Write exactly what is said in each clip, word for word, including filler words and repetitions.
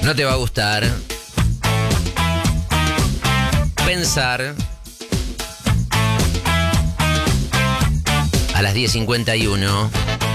No te va a gustar pensar a las diez cincuenta y uno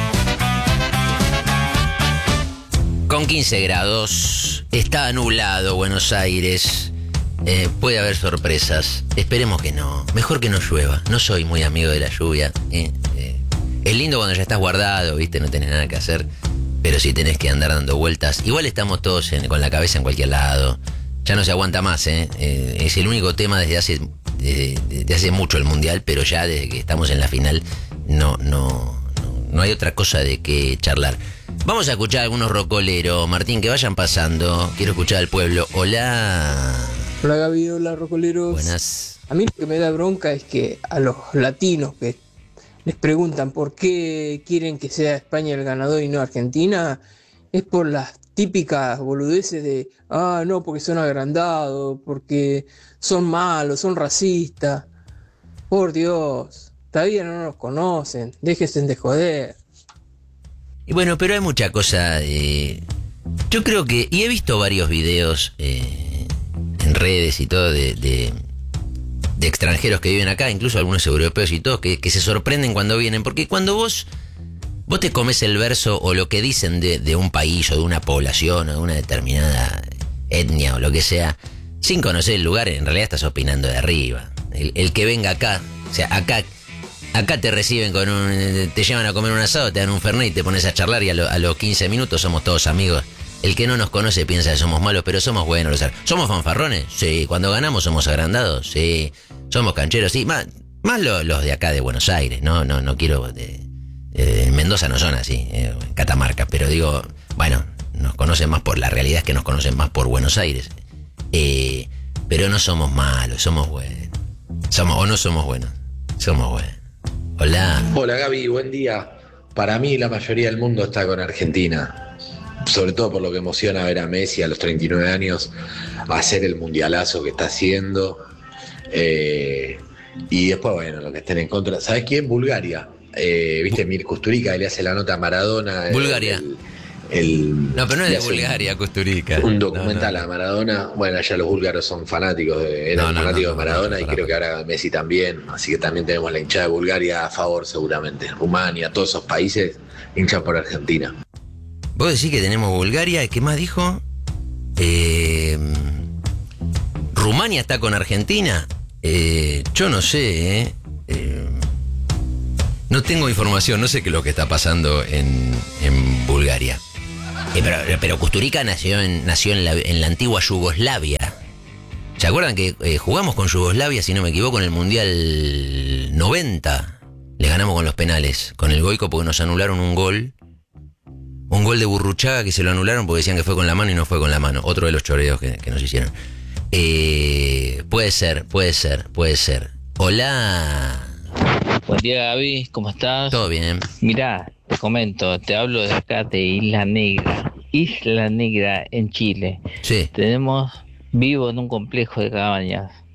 con quince grados, está nublado Buenos Aires, eh, puede haber sorpresas, esperemos que no, mejor que no llueva, no soy muy amigo de la lluvia, eh, eh. Es lindo cuando ya estás guardado, viste, no tenés nada que hacer. Pero si tenés que andar dando vueltas, igual estamos todos en, con la cabeza en cualquier lado. Ya no se aguanta más, ¿eh? eh es el único tema desde hace desde, desde hace mucho el Mundial, pero ya desde que estamos en la final no, no, no, no hay otra cosa de qué charlar. Vamos a escuchar a algunos rocoleros, Martín, que vayan pasando. Quiero escuchar al pueblo. Hola. Hola Gaby, hola rocoleros. Buenas. A mí lo que me da bronca es que a los latinos que les preguntan por qué quieren que sea España el ganador y no Argentina, es por las típicas boludeces de, ah, no, porque son agrandados, porque son malos, son racistas. Por Dios, todavía no nos conocen, déjense de joder. Y bueno, pero hay mucha cosa, eh, yo creo que, y he visto varios videos eh, en redes y todo de... de de extranjeros que viven acá, incluso algunos europeos y todos, que, que se sorprenden cuando vienen, porque cuando vos vos te comes el verso o lo que dicen de, de un país o de una población o de una determinada etnia o lo que sea, sin conocer el lugar, en realidad estás opinando de arriba. El, el que venga acá, o sea, acá acá te reciben con un, te llevan a comer un asado, te dan un fernet y te pones a charlar y a, lo, a los quince minutos somos todos amigos. El que no nos conoce piensa que somos malos, pero somos buenos. O sea, ¿somos fanfarrones? Sí. ¿Cuando ganamos somos agrandados? Sí. ¿Somos cancheros? Sí. Más, más los, los de acá de Buenos Aires, ¿no? No, no quiero... De, de, en Mendoza no son así, eh, en Catamarca. Pero digo, bueno, nos conocen más por... La realidad es que nos conocen más por Buenos Aires. Eh, pero no somos malos, somos buenos. Somos, o no somos buenos. Somos buenos. Hola. Hola Gaby, buen día. Para mí la mayoría del mundo está con Argentina. Sobre todo por lo que emociona ver a Messi a los treinta y nueve años hacer el mundialazo que está haciendo. Eh, y después, bueno, lo que estén en contra. ¿Sabes quién? Bulgaria. Eh, ¿Viste? Mir Kusturica, le hace la nota a Maradona. Bulgaria. El, el, no, pero no es de Bulgaria, un, Kusturica. Un documental no, no. a Maradona. Bueno, ya los búlgaros son fanáticos, de, eran no, no, fanáticos no, no, de Maradona no, no, no, y creo que ahora Messi también. Así que también tenemos la hinchada de Bulgaria a favor, seguramente. Rumania, todos esos países hinchan por Argentina. Vos decís que tenemos Bulgaria, ¿qué más dijo? Eh, ¿Rumania está con Argentina? Eh, yo no sé, ¿eh? Eh, no tengo información, no sé qué es lo que está pasando en, en Bulgaria. Eh, pero, pero Kusturica nació en, nació en la, en la antigua Yugoslavia. ¿Se acuerdan que eh, jugamos con Yugoslavia, si no me equivoco, en el Mundial noventa? Le ganamos con los penales, con el Goico, porque nos anularon un gol. Un gol de Burruchaga que se lo anularon porque decían que fue con la mano y no fue con la mano. Otro de los choreos que, que nos hicieron. Eh, puede ser, puede ser, puede ser. Hola. Buen día, Gaby, ¿cómo estás? Todo bien. Mirá, te comento, te hablo de acá de Isla Negra. Isla Negra en Chile. Sí. Tenemos vivo en un complejo de cabañas.